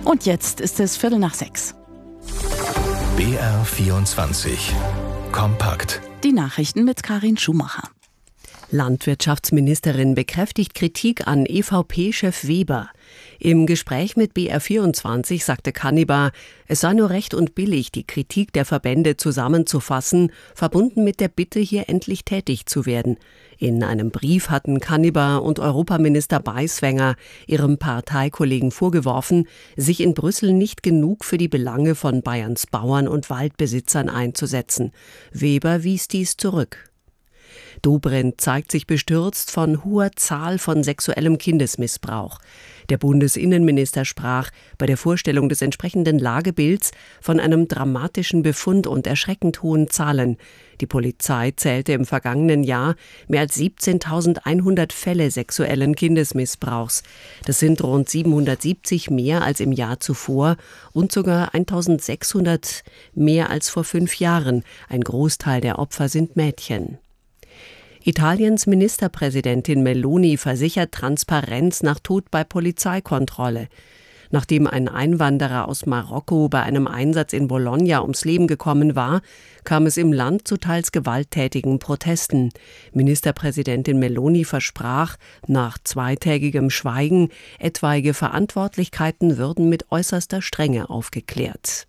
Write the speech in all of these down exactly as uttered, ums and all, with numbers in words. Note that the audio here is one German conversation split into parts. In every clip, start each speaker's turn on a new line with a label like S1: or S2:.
S1: Und jetzt ist es Viertel nach sechs.
S2: B R vierundzwanzig. Kompakt.
S1: Die Nachrichten mit Karin Schumacher.
S3: Landwirtschaftsministerin bekräftigt Kritik an E V P-Chef Weber. Im Gespräch mit B R vierundzwanzig sagte Kannibar, es sei nur recht und billig, die Kritik der Verbände zusammenzufassen, verbunden mit der Bitte, hier endlich tätig zu werden. In einem Brief hatten Kannibar und Europaminister Beiswenger ihrem Parteikollegen vorgeworfen, sich in Brüssel nicht genug für die Belange von Bayerns Bauern und Waldbesitzern einzusetzen. Weber wies dies zurück. Dobrindt zeigt sich bestürzt von hoher Zahl von sexuellem Kindesmissbrauch. Der Bundesinnenminister sprach bei der Vorstellung des entsprechenden Lagebilds von einem dramatischen Befund und erschreckend hohen Zahlen. Die Polizei zählte im vergangenen Jahr mehr als siebzehntausendeinhundert Fälle sexuellen Kindesmissbrauchs. Das sind rund siebenhundertsiebzig mehr als im Jahr zuvor und sogar eintausendsechshundert mehr als vor fünf Jahren. Ein Großteil der Opfer sind Mädchen. Italiens Ministerpräsidentin Meloni versichert Transparenz nach Tod bei Polizeikontrolle. Nachdem ein Einwanderer aus Marokko bei einem Einsatz in Bologna ums Leben gekommen war, kam es im Land zu teils gewalttätigen Protesten. Ministerpräsidentin Meloni versprach, nach zweitägigem Schweigen, etwaige Verantwortlichkeiten würden mit äußerster Strenge aufgeklärt.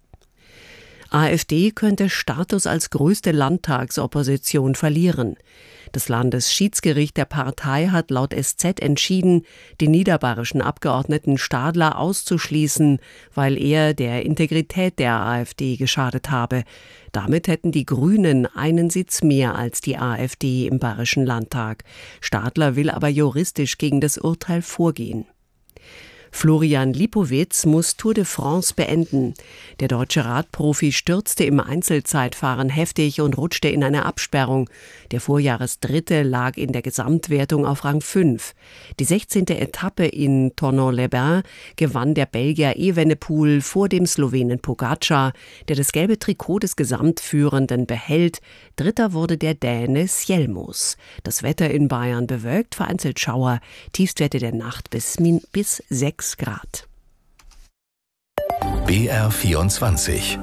S3: AfD könnte Status als größte Landtagsopposition verlieren. Das Landesschiedsgericht der Partei hat laut S Z entschieden, den niederbayerischen Abgeordneten Stadler auszuschließen, weil er der Integrität der AfD geschadet habe. Damit hätten die Grünen einen Sitz mehr als die AfD im Bayerischen Landtag. Stadler will aber juristisch gegen das Urteil vorgehen. Florian Lipowitz muss Tour de France beenden. Der deutsche Radprofi stürzte im Einzelzeitfahren heftig und rutschte in eine Absperrung. Der Vorjahresdritte lag in der Gesamtwertung auf Rang fünf. Die sechzehnte Etappe in Thonon-les-Bains gewann der Belgier Evenepoel vor dem Slowenen Pogačar, der das gelbe Trikot des Gesamtführenden behält. Dritter wurde der Däne Sjelmos. Das Wetter in Bayern bewölkt, vereinzelt Schauer, Tiefstwerte der Nacht bis, bis sechs Grad.
S2: B R vierundzwanzig.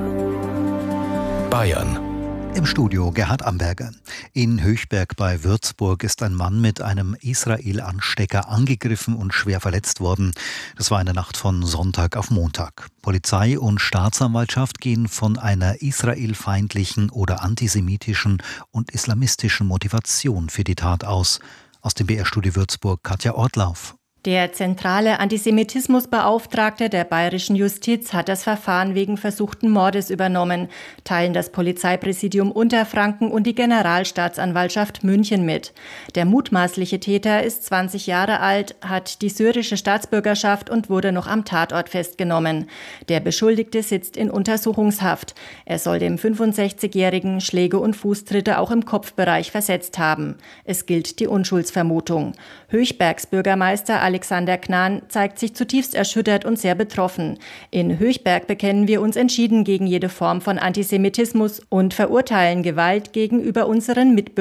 S2: Bayern.
S4: Im Studio Gerhard Amberger. In Höchberg bei Würzburg ist ein Mann mit einem Israel-Anstecker angegriffen und schwer verletzt worden. Das war in der Nacht von Sonntag auf Montag. Polizei und Staatsanwaltschaft gehen von einer israelfeindlichen oder antisemitischen und islamistischen Motivation für die Tat aus. Aus dem B R-Studio Würzburg Katja Ortlauf.
S5: Der zentrale Antisemitismusbeauftragte der bayerischen Justiz hat das Verfahren wegen versuchten Mordes übernommen, teilen das Polizeipräsidium Unterfranken und die Generalstaatsanwaltschaft München mit. Der mutmaßliche Täter ist zwanzig Jahre alt, hat die syrische Staatsbürgerschaft und wurde noch am Tatort festgenommen. Der Beschuldigte sitzt in Untersuchungshaft. Er soll dem fünfundsechzigjährigen Schläge und Fußtritte auch im Kopfbereich versetzt haben. Es gilt die Unschuldsvermutung. Höchbergs Bürgermeister Alexander Knahn zeigt sich zutiefst erschüttert und sehr betroffen. In Höchberg bekennen wir uns entschieden gegen jede Form von Antisemitismus und verurteilen Gewalt gegenüber unseren Mitbürgern